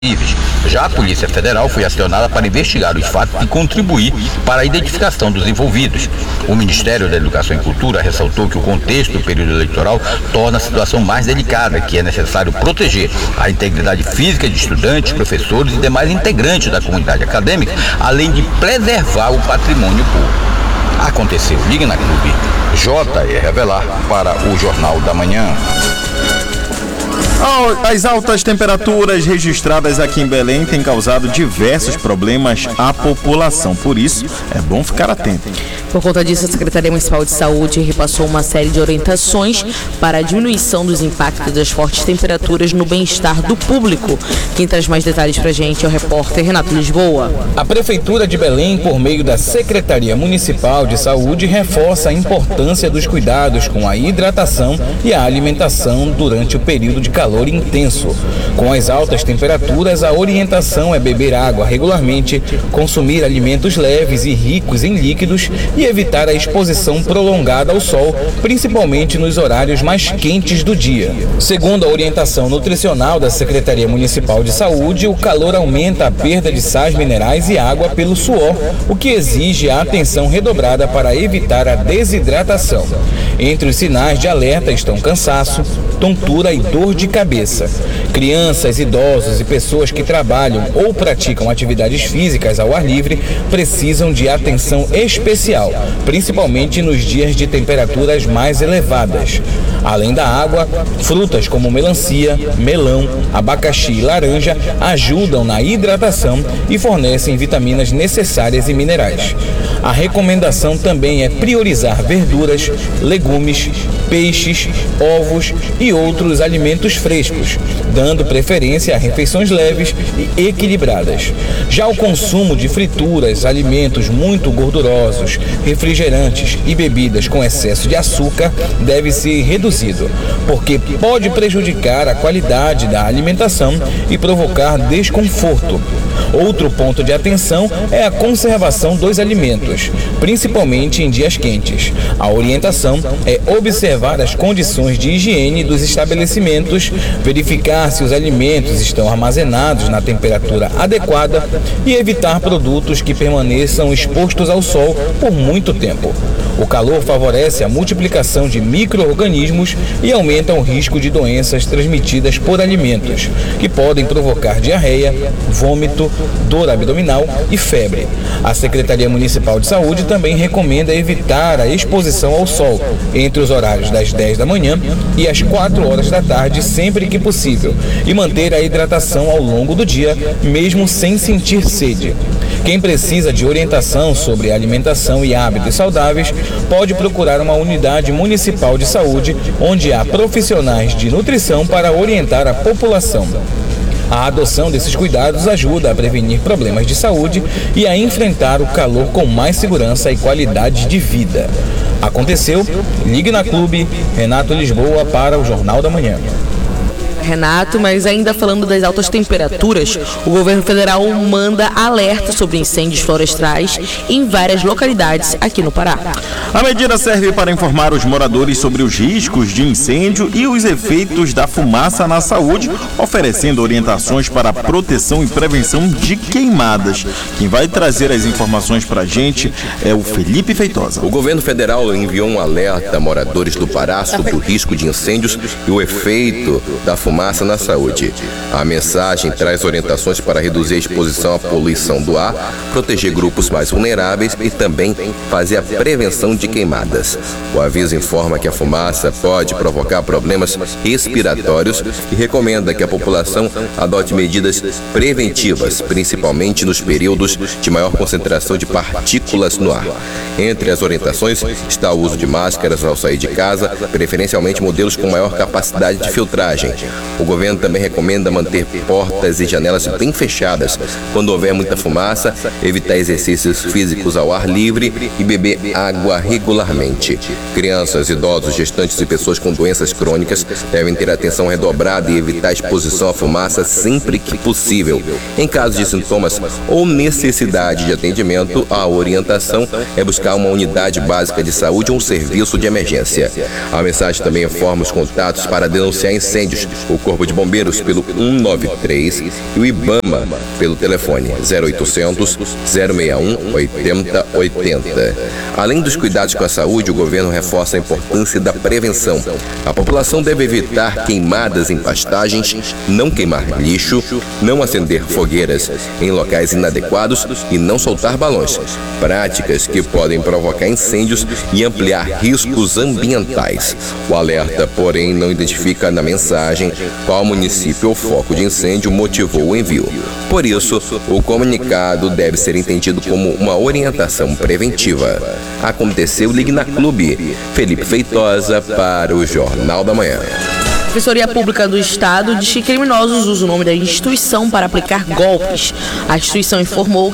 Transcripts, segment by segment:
Já a Polícia Federal foi acionada para investigar os fatos e contribuir para a identificação dos envolvidos. O Ministério da Educação e Cultura ressaltou que o contexto do período eleitoral torna a situação mais delicada, que é necessário proteger a integridade física de estudantes, professores e demais integrantes da comunidade acadêmica, além de preservar o patrimônio público. Aconteceu. Ligue na Clube. J.R. Avelar para o Jornal da Manhã. As altas temperaturas registradas aqui em Belém têm causado diversos problemas à população. Por isso, é bom ficar atento. Por conta disso, a Secretaria Municipal de Saúde repassou uma série de orientações para a diminuição dos impactos das fortes temperaturas no bem-estar do público. Quem traz mais detalhes para a gente é o repórter Renato Lisboa. A Prefeitura de Belém, por meio da Secretaria Municipal de Saúde, reforça a importância dos cuidados com a hidratação e a alimentação durante o período de calor intenso. Com as altas temperaturas, a orientação é beber água regularmente, consumir alimentos leves e ricos em líquidos e evitar a exposição prolongada ao sol, principalmente nos horários mais quentes do dia. Segundo a orientação nutricional da Secretaria Municipal de Saúde, o calor aumenta a perda de sais minerais e água pelo suor, o que exige a atenção redobrada para evitar a desidratação. Entre os sinais de alerta estão cansaço, tontura e dor de cabeça. Crianças, idosos e pessoas que trabalham ou praticam atividades físicas ao ar livre precisam de atenção especial, principalmente nos dias de temperaturas mais elevadas. Além da água, frutas como melancia, melão, abacaxi e laranja ajudam na hidratação e fornecem vitaminas necessárias e minerais. A recomendação também é priorizar verduras, legumes, peixes, ovos e outros alimentos frescos, dando preferência a refeições leves e equilibradas. Já o consumo de frituras, alimentos muito gordurosos, refrigerantes e bebidas com excesso de açúcar deve ser reduzido, porque pode prejudicar a qualidade da alimentação e provocar desconforto. Outro ponto de atenção é a conservação dos alimentos, principalmente em dias quentes. A orientação é observar as condições de higiene dos estabelecimentos, verificar se os alimentos estão armazenados na temperatura adequada e evitar produtos que permaneçam expostos ao sol por muito tempo. O calor favorece a multiplicação de micro-organismos e aumenta o risco de doenças transmitidas por alimentos, que podem provocar diarreia, vômito, dor abdominal e febre. A Secretaria Municipal de Saúde também recomenda evitar a exposição ao sol entre os horários das 10 da manhã e as 4 horas da tarde, sempre que possível, e manter a hidratação ao longo do dia, mesmo sem sentir sede. Quem precisa de orientação sobre alimentação e hábitos saudáveis pode procurar uma unidade municipal de saúde, onde há profissionais de nutrição para orientar a população. A adoção desses cuidados ajuda a prevenir problemas de saúde e a enfrentar o calor com mais segurança e qualidade de vida. Aconteceu. Ligue na Clube. Renato Lisboa para o Jornal da Manhã. Renato, mas ainda falando das altas temperaturas, o governo federal manda alerta sobre incêndios florestais em várias localidades aqui no Pará. A medida serve para informar os moradores sobre os riscos de incêndio e os efeitos da fumaça na saúde, oferecendo orientações para a proteção e prevenção de queimadas. Quem vai trazer as informações para a gente é o Felipe Feitosa. O governo federal enviou um alerta a moradores do Pará sobre o risco de incêndios e o efeito da fumaça na saúde. A mensagem traz orientações para reduzir a exposição à poluição do ar, proteger grupos mais vulneráveis e também fazer a prevenção de queimadas. O aviso informa que a fumaça pode provocar problemas respiratórios e recomenda que a população adote medidas preventivas, principalmente nos períodos de maior concentração de partículas no ar. Entre as orientações está o uso de máscaras ao sair de casa, preferencialmente modelos com maior capacidade de filtragem. O governo também recomenda manter portas e janelas bem fechadas quando houver muita fumaça, evitar exercícios físicos ao ar livre e beber água regularmente. Crianças, idosos, gestantes e pessoas com doenças crônicas devem ter atenção redobrada e evitar a exposição à fumaça sempre que possível. Em caso de sintomas ou necessidade de atendimento, a orientação é buscar uma unidade básica de saúde ou um serviço de emergência. A mensagem também informa os contatos para denunciar incêndios, o Corpo de Bombeiros pelo 193 e o IBAMA pelo telefone 0800 061 8080. Além dos cuidados com a saúde, o governo reforça a importância da prevenção. A população deve evitar queimadas em pastagens, não queimar lixo, não acender fogueiras em locais inadequados e não soltar balões. Práticas que podem provocar incêndios e ampliar riscos ambientais. O alerta, porém, não identifica na mensagem qual município ou foco de incêndio motivou o envio. Por isso, o comunicado deve ser entendido como uma orientação preventiva. Aconteceu Ligue na Clube. Felipe Feitosa para o Jornal da Manhã. A Defensoria Pública do Estado diz que criminosos usam o nome da instituição para aplicar golpes. A instituição informou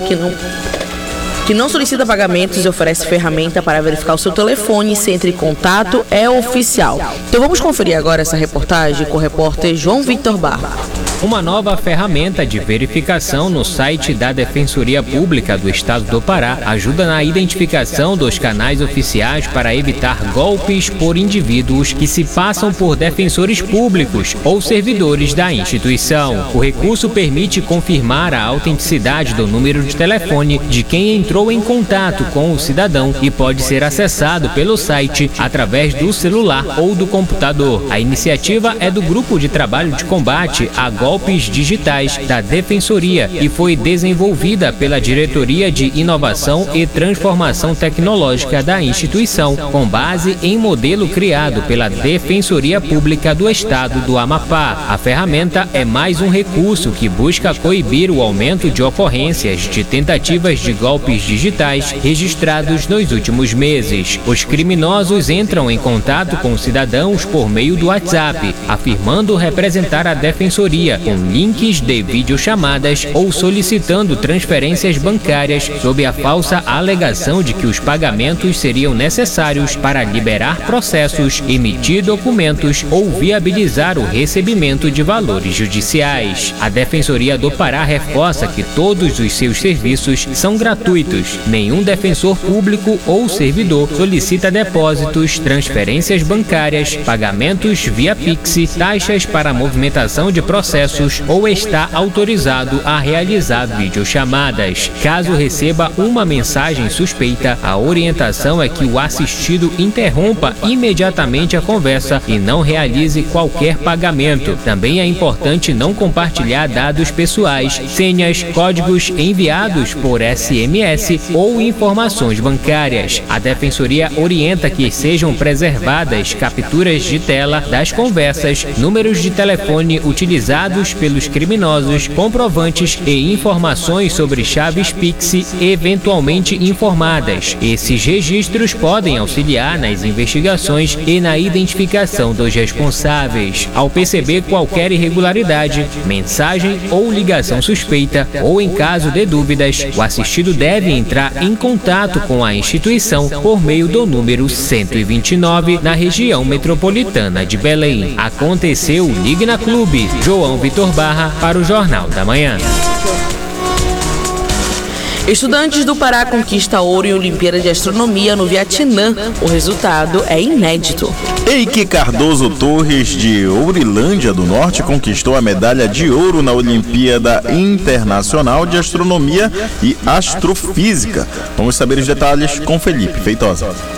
que não solicita pagamentos e oferece ferramenta para verificar o seu telefone e se entre em contato é oficial. Então vamos conferir agora essa reportagem com o repórter João Victor Barra. Uma nova ferramenta de verificação no site da Defensoria Pública do Estado do Pará ajuda na identificação dos canais oficiais para evitar golpes por indivíduos que se passam por defensores públicos ou servidores da instituição. O recurso permite confirmar a autenticidade do número de telefone de quem entrou em contato com o cidadão e pode ser acessado pelo site através do celular ou do computador. A iniciativa é do Grupo de Trabalho de Combate a Golpes Digitais da Defensoria e foi desenvolvida pela Diretoria de Inovação e Transformação Tecnológica da instituição, com base em modelo criado pela Defensoria Pública do Estado do Amapá. A ferramenta é mais um recurso que busca coibir o aumento de ocorrências de tentativas de golpes digitais registrados nos últimos meses. Os criminosos entram em contato com cidadãos por meio do WhatsApp, afirmando representar a Defensoria com links de videochamadas ou solicitando transferências bancárias sob a falsa alegação de que os pagamentos seriam necessários para liberar processos, emitir documentos ou viabilizar o recebimento de valores judiciais. A Defensoria do Pará reforça que todos os seus serviços são gratuitos. Nenhum defensor público ou servidor solicita depósitos, transferências bancárias, pagamentos via Pix, taxas para movimentação de processos ou está autorizado a realizar videochamadas. Caso receba uma mensagem suspeita, a orientação é que o assistido interrompa imediatamente a conversa e não realize qualquer pagamento. Também é importante não compartilhar dados pessoais, senhas, códigos enviados por SMS ou informações bancárias. A Defensoria orienta que sejam preservadas capturas de tela das conversas, números de telefone utilizados pelos criminosos, comprovantes e informações sobre chaves Pix eventualmente informadas. Esses registros podem auxiliar nas investigações e na identificação dos responsáveis. Ao perceber qualquer irregularidade, mensagem ou ligação suspeita ou em caso de dúvidas, o assistido deve entrar em contato com a instituição por meio do número 129 na região metropolitana de Belém. Aconteceu Ligue na Clube. João Victor Barra para o Jornal da Manhã. Estudantes do Pará conquistam ouro em Olimpíada de Astronomia no Vietnã. O resultado é inédito. Eike Cardoso Torres, de Ourilândia do Norte, conquistou a medalha de ouro na Olimpíada Internacional de Astronomia e Astrofísica. Vamos saber os detalhes com Felipe Feitosa.